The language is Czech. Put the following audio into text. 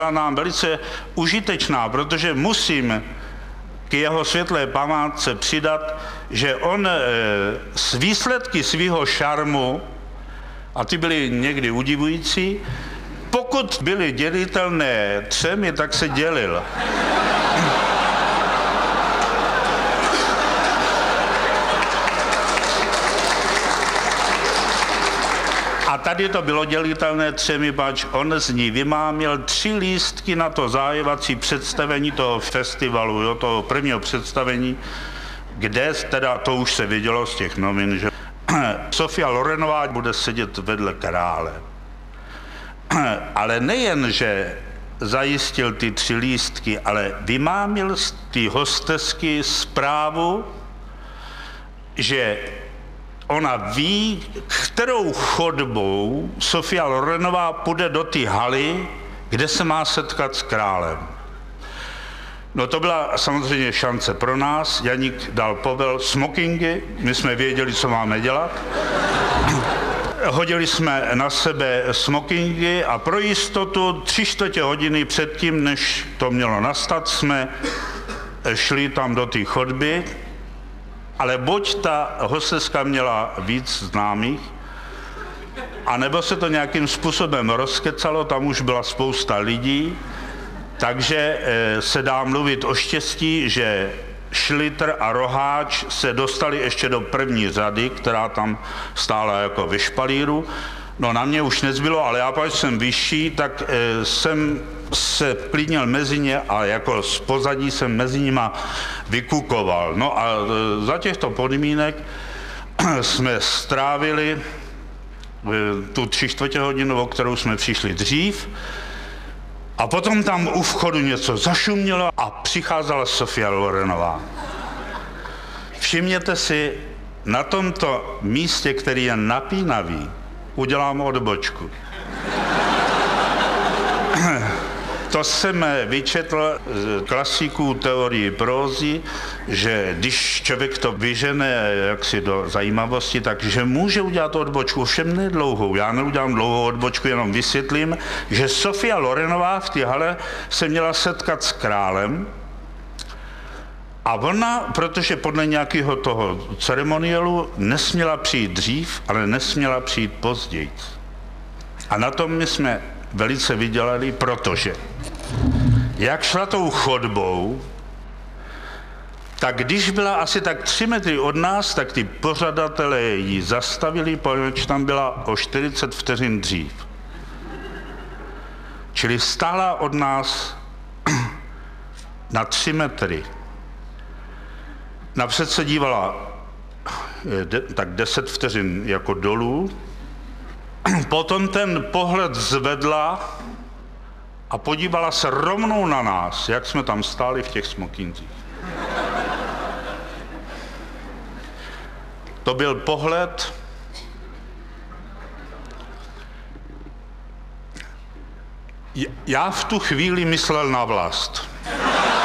nám velice užitečná, protože musím k jeho světlé památce přidat, že on s výsledky svého šarmu, a ty byly někdy udivující, pokud byly dělitelné třemi, tak se dělil. A tady to bylo dělitelné třemi, pač on z ní vymámil 3 lístky na to zájevací představení toho festivalu, jo, toho prvního představení, kde teda, to už se vidělo z těch novin, že Sofia Lorenová bude sedět vedle krále. Ale nejen, že zajistil ty 3 lístky, ale vymámil z té hostesky zprávu, že ona ví, kterou chodbou Sofia Lorenová půjde do té haly, kde se má setkat s králem. No to byla samozřejmě šance pro nás. Janík dal povel smokingy, my jsme věděli, co máme dělat. Hodili jsme na sebe smokingy a pro jistotu 3/4 hodiny předtím, než to mělo nastat, jsme šli tam do té chodby, ale buď ta hosteska měla víc známých, anebo se to nějakým způsobem rozkecalo, tam už byla spousta lidí, takže se dá mluvit o štěstí, že Šlitr a Roháč se dostali ještě do první řady, která tam stála jako ve špalíru. No na mě už nezbylo, ale já protože jsem vyšší, tak jsem se vklidnil mezi ně a jako z pozadí jsem mezi nima vykukoval. No a za těchto podmínek jsme strávili tu 3/4 hodinu, o kterou jsme přišli dřív. A potom tam u vchodu něco zašumělo a přicházela Sofia Lorenová. Všimněte si, na tomto místě, který je napínavý, udělám odbočku. To jsem vyčetl z klasiků teorii prózy, že když člověk to vyžene jaksi do zajímavosti, takže může udělat odbočku, ovšem nedlouhou. Já neudělám dlouhou odbočku, jenom vysvětlím, že Sofia Lorenová v té hale se měla setkat s králem a ona, protože podle nějakého toho ceremoniálu nesměla přijít dřív, ale nesměla přijít později. A na tom my jsme velice vydělali, protože jak šla tou chodbou, tak když byla asi tak 3 metry od nás, tak ty pořadatelé ji zastavili, protože tam byla o 40 vteřin dřív. Čili stála od nás na 3 metry. Napřed se dívala tak 10 vteřin jako dolů, potom ten pohled zvedla a podívala se rovnou na nás, jak jsme tam stáli v těch smokincích. To byl pohled, já v tu chvíli myslel na vlast.